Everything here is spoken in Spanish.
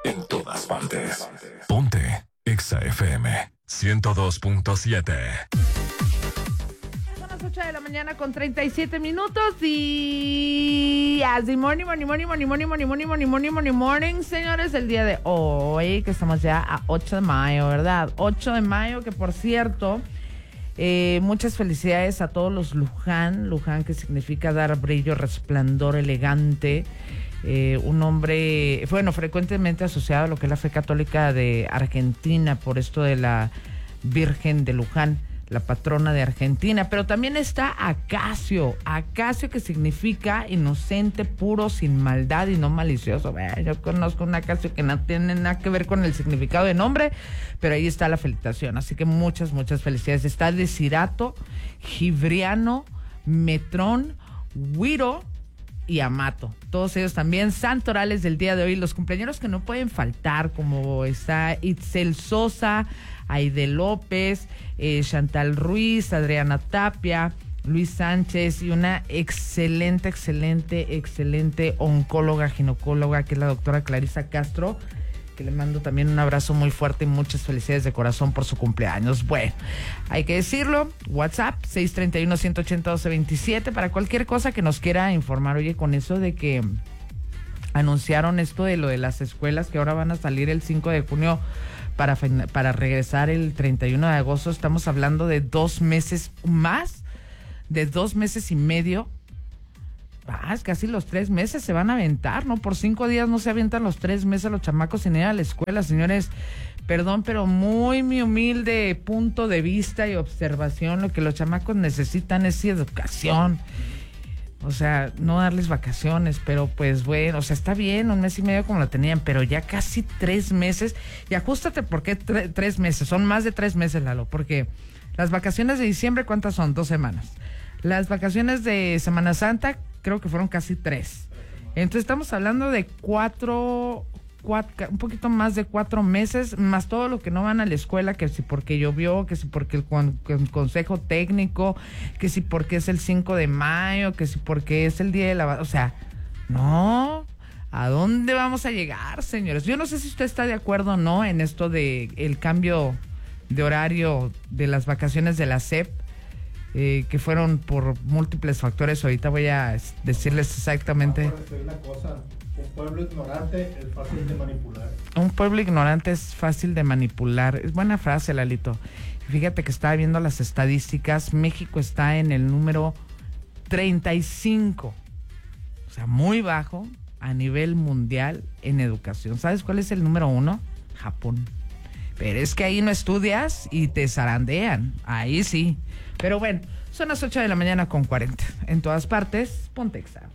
en todas partes. Ponte Exa FM 102.7. Son las 8 de la mañana con 37 minutos y así morning, señores, el día de hoy, que estamos ya a 8 de mayo, ¿verdad? 8 de mayo, que por cierto, muchas felicidades a todos los Luján, que significa dar brillo, resplandor, elegante. Un hombre, bueno, frecuentemente asociado a lo que es la fe católica de Argentina, por esto de la Virgen de Luján, la patrona de Argentina, pero también está Acacio, que significa inocente, puro, sin maldad y no malicioso. Yo conozco un Acacio que no tiene nada que ver con el significado de nombre, pero ahí está la felicitación, así que muchas felicidades. Está Desirato, Gibriano, Metrón, Huiro y Amato, todos ellos también santorales del día de hoy. Los cumpleaños que no pueden faltar, como está Itzel Sosa, Aide López, Chantal Ruiz, Adriana Tapia, Luis Sánchez y una excelente oncóloga, ginecóloga, que es la doctora Clarisa Castro, que le mando también un abrazo muy fuerte y muchas felicidades de corazón por su cumpleaños. Bueno, hay que decirlo, WhatsApp 631-180-1227 para cualquier cosa que nos quiera informar. Oye, con eso de que anunciaron esto de lo de las escuelas, que ahora van a salir el 5 de junio para regresar el 31 de agosto, estamos hablando de 2 meses más, de 2 meses y medio. Es casi los 3 meses se van a aventar, ¿no? Por 5 días no se avientan los 3 meses los chamacos sin ir a la escuela, señores. Perdón, pero muy mi humilde punto de vista y observación, lo que los chamacos necesitan es educación. O sea, no darles vacaciones, pero pues bueno, o sea, está bien, 1 mes y medio como lo tenían, pero ya casi 3 meses. Y ajustate, ¿por qué 3 meses? Son más de 3 meses, Lalo, porque las vacaciones de diciembre, ¿cuántas son? 2 semanas. Las vacaciones de Semana Santa, creo que fueron casi 3. Entonces estamos hablando de 4, un poquito más de 4 meses, más todo lo que no van a la escuela, que si porque llovió, que si porque el consejo técnico, que si porque es el 5 de mayo, que si porque es el día de la... O sea, no, ¿a dónde vamos a llegar, señores? Yo no sé si usted está de acuerdo o no en esto de el cambio de horario de las vacaciones de la SEP, que fueron por múltiples factores. Ahorita voy a decirles exactamente. Una cosa, un pueblo ignorante es fácil de manipular. Un pueblo ignorante es fácil de manipular. Es buena frase, Lalito. Fíjate que estaba viendo las estadísticas. México está en el número 35. O sea, muy bajo a nivel mundial en educación. ¿Sabes cuál es el número 1? Japón. Pero es que ahí no estudias y te zarandean. Ahí sí. Pero bueno, son las 8 de la mañana con 40. En todas partes, ponte Exa.